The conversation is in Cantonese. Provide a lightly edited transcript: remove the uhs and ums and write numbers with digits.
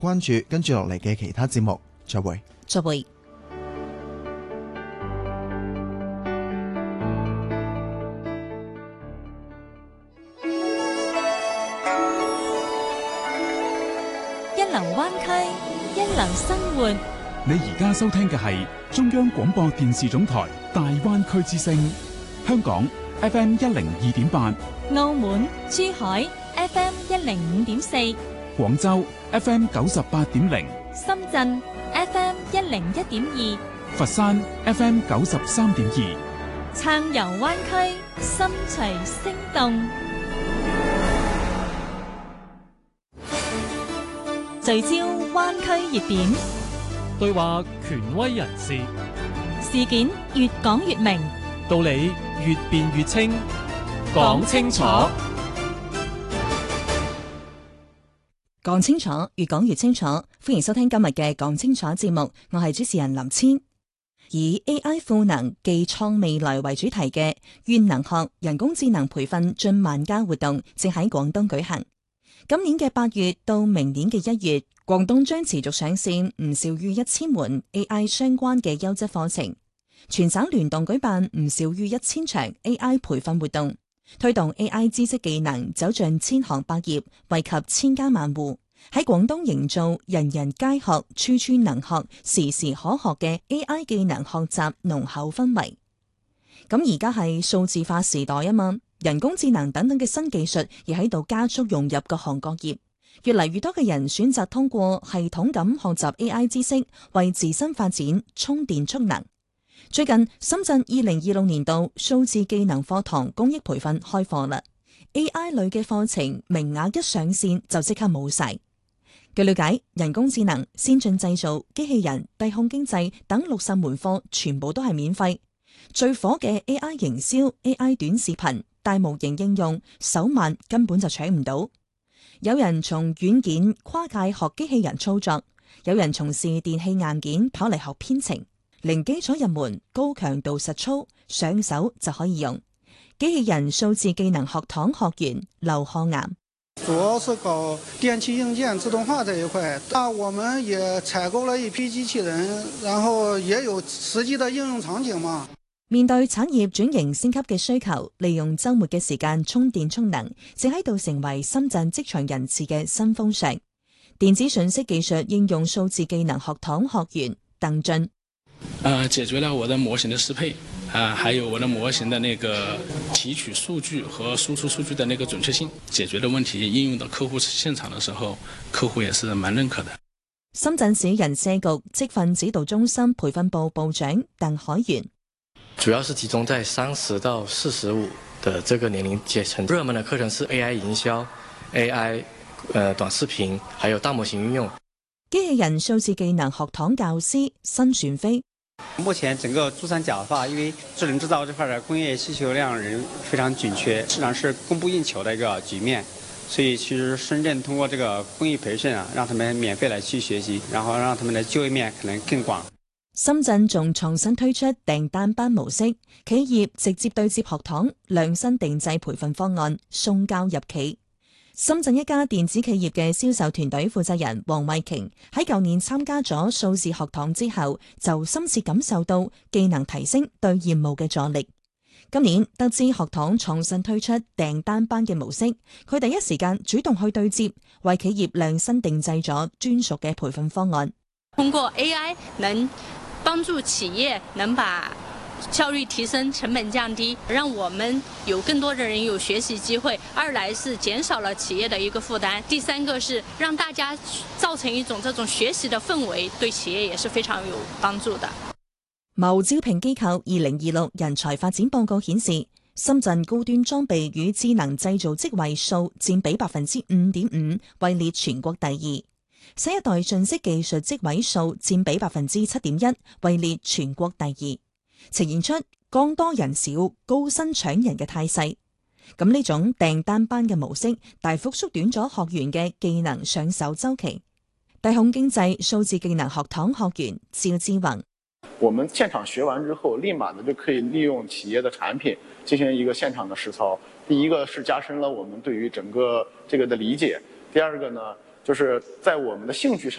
關注跟住落嚟嘅其他節目，再會。 再會。 一流灣區，一流生活。 你而家收聽嘅係中央廣播電視總台大灣區之聲，香港 FM 102.8， 澳門、珠海 FM 105.4， 廣州 FM 98.0， 深圳 FM 101.2， 佛山 FM 93.2， 撐遊灣區，心隨聲動。聚焦灣區熱點， 對話權威人士， 事件越講越明， 道理越辯越清，講清楚。 講清楚，越講越清楚。歡迎收聽今日嘅講清楚節目，我係主持人林千。以 AI 賦能技創未來為主題嘅願能學人工智能培訓進萬家活動正喺廣東舉行。今年嘅8月到明年嘅1月，廣東將持續上線唔少於1000門 AI 相關嘅優質課程，全省聯動舉辦唔少於1000場 AI 培訓活動，推動 AI 知識技能走進千行百業，惠及千家萬戶，喺廣東營造人人皆學、處處能學、時時可學嘅 AI 技能學習濃厚氛圍。咁而家係數字化時代啊嘛，人工智能等等嘅新技術亦喺度加速融入各行各業，越嚟越多嘅人選擇通過系統咁學習 AI 知識，為自身發展充電蓄能。最近深圳2026年度數字技能課堂公益培訓開課啦， AI 類嘅課程名額一上線就即刻冇晒。據了解，人工智能、先進製造、機器人、低空經濟等60門課全部都係免費。最火嘅 AI 營銷、AI 短視頻、大模型應用，手慢根本就搶唔到。有人從軟件跨界學機器人操作，有人從事電器硬件跑嚟學編程，零基礎入門，高強度實操，上手就可以用。機器人數字技能學堂學員劉漢岩。 主要是搞電氣硬件自動化這一塊，我們也採購了一批機器人，然後也有實際的應用場景嘛。 面對產業轉型升級嘅需求，利用週末嘅時間充電充能，正喺度成為深圳職場人士嘅新風尚。電子信息技術應用數字技能學堂學員鄧俊。 解決了我的模型的適配，還有我的模型的那個提取數據和輸出數據的那個準確性，解決的問題應用到客戶現場的時候，客戶也是蠻認可的。 深圳市人社局職訓指導中心培訓部部長鄧海源。 主要是集中在30到45的這個年齡階層，熱門的課程是 AI 營銷、AI 短視頻，還有大模型運用。 機器人數字技能學堂教師申旋飛。 目前整個珠三角的話，因為智能製造這塊的工業需求量人非常緊缺，市場是供不應求的一個局面，所以其實深圳通過這個公益培訓讓他們免費來去學習，然後讓他們的就業面可能更廣。 深圳仲創新推出訂單班模式，企業直接對接學堂，量身定製培訓方案送交入企。深圳一家電子企業嘅銷售團隊負責人黃慧瓊喺舊年參加咗數字學堂之後，就深切感受到技能提升對業務嘅助力。今年得知學堂創新推出訂單班嘅模式，佢第一時間主動去對接，為企業量身定製咗專屬嘅培訓方案。 通過 AI 能幫助企業能把效率提升、成本降低，讓我們有更多的人有學習機會。二來是減少了企業的一個負擔，第三個是讓大家造成一種這種學習的氛圍，對企業也是非常有幫助的。 某招聘機構2026人才發展報告顯示，深圳高端裝備與智能製造職位數佔比5.5%，位列全國第二。新一代信息技術職位數佔比7.1%，位列全國第二，呈現出剛多人少、高薪搶人嘅態勢。咁呢種訂單班嘅模式，大幅縮短咗學員嘅技能上手周期。低空經濟數字技能學堂學員趙志宏。 我們現場學完之後，立馬的就可以利用企業的產品進行一個現場的實操。第一個是加深了我們對於整個這個的理解，第二個呢， 就是在我们的兴趣上。